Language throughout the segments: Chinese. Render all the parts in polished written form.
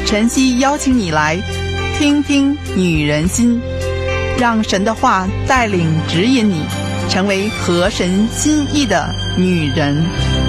晨曦邀请你来听听女人心，让神的话带领指引你，成为合神心意的女人。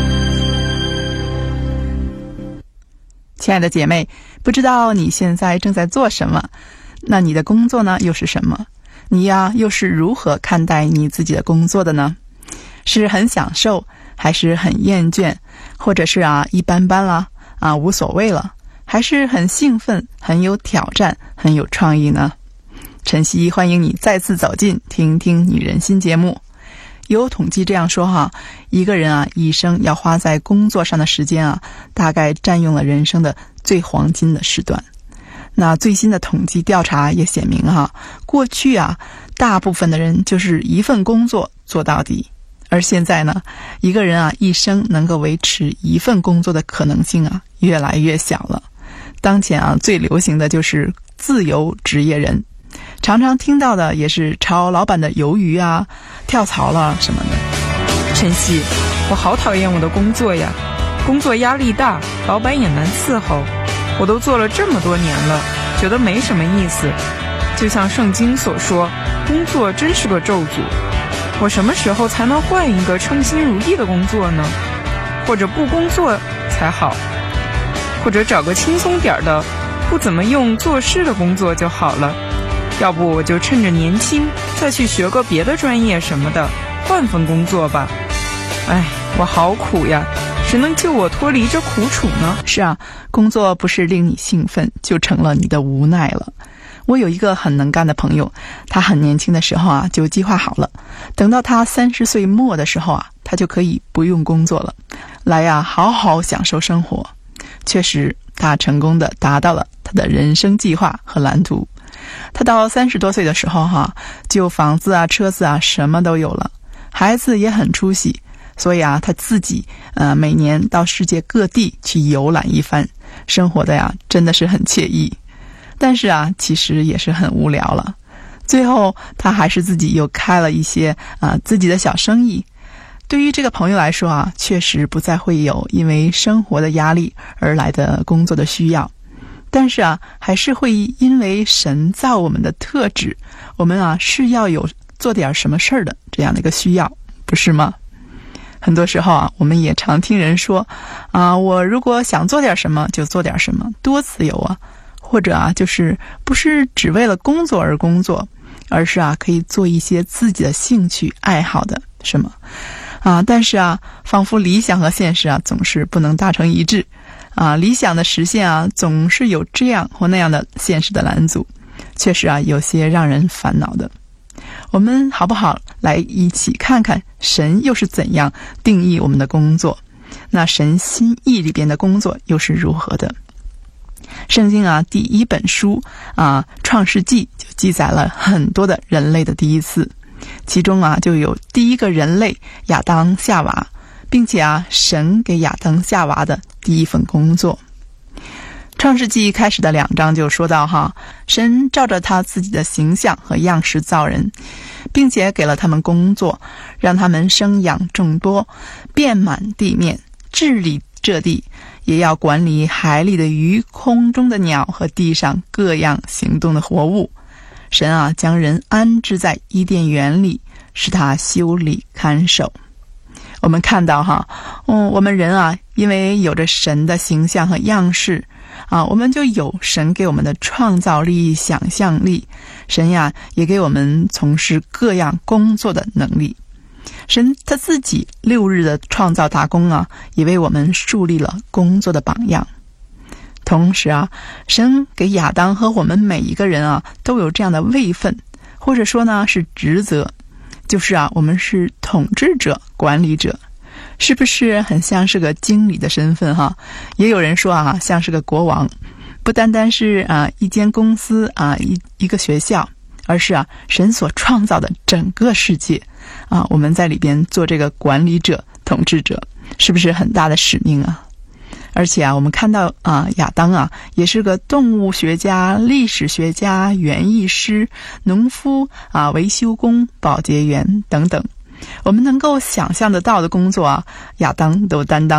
亲爱的姐妹，不知道你现在正在做什么？那你的工作呢又是什么？你呀又是如何看待你自己的工作的呢？是很享受，还是很厌倦，或者是一般般啦，无所谓了，还是很兴奋，很有挑战，很有创意呢？晨曦欢迎你再次走进听听女人心节目。有统计这样说一个人一生要花在工作上的时间大概占用了人生的最黄金的时段。那最新的统计调查也显明过去大部分的人就是一份工作做到底，而现在呢，一个人一生能够维持一份工作的可能性越来越小了。当前最流行的就是自由职业人，常常听到的也是炒老板的鱿鱼跳槽了什么的。 晨曦，我好讨厌我的工作呀，工作压力大，老板也难伺候，我都做了这么多年了，觉得没什么意思。就像圣经所说，工作真是个咒诅。我什么时候才能换一个称心如意的工作呢？或者不工作才好，或者找个轻松点的不怎么用做事的工作就好了。要不我就趁着年轻再去学个别的专业什么的，换份工作吧。我好苦呀，谁能救我脱离这苦楚呢？ 是工作不是令你兴奋，就成了你的无奈了。我有一个很能干的朋友，他很年轻的时候就计划好了，等到他30岁末的时候他就可以不用工作了，来好好享受生活。确实他成功的达到了他的人生计划和蓝图。他到30多岁的时候就房子车子什么都有了，孩子也很出息，所以他自己每年到世界各地去游览一番，生活的真的是很惬意。但是其实也是很无聊了。最后他还是自己又开了一些自己的小生意。对于这个朋友来说确实不再会有因为生活的压力而来的工作的需要，但是还是会因为神造我们的特质，我们是要有做点什么事儿的这样的一个需要，不是吗？很多时候我们也常听人说我如果想做点什么就做点什么，多自由或者就是不是只为了工作而工作，而是可以做一些自己的兴趣爱好的什么但是仿佛理想和现实总是不能达成一致理想的实现总是有这样或那样的现实的拦阻，确实有些让人烦恼的。我们好不好来一起看看神又是怎样定义我们的工作，那神心意里边的工作又是如何的。圣经第一本书创世纪就记载了很多的人类的第一次，其中就有第一个人类亚当夏娃，并且神给亚当夏娃的第一份工作。创世纪开始的2章就说到神照着他自己的形象和样式造人，并且给了他们工作，让他们生养众多，遍满地面，治理这地，也要管理海里的鱼，空中的鸟和地上各样行动的活物。神将人安置在伊甸园里，使他修理看守。我们看到我们人因为有着神的形象和样式我们就有神给我们的创造力、想象力。神也给我们从事各样工作的能力。神他自己6日的创造大功也为我们树立了工作的榜样。同时神给亚当和我们每一个人都有这样的位分，或者说呢是职责，就是我们是统治者、管理者。是不是很像是个经理的身份也有人说像是个国王，不单单是一间公司一个学校，而是神所创造的整个世界我们在里边做这个管理者、统治者，是不是很大的使命而且我们看到亚当也是个动物学家、历史学家、园艺师、农夫维修工、保洁员等等。我们能够想象得到的工作亚当都担当